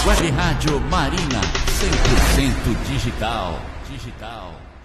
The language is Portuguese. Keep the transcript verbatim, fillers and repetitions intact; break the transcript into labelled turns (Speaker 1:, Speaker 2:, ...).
Speaker 1: Web Rádio Marina, cem por cento digital. Digital.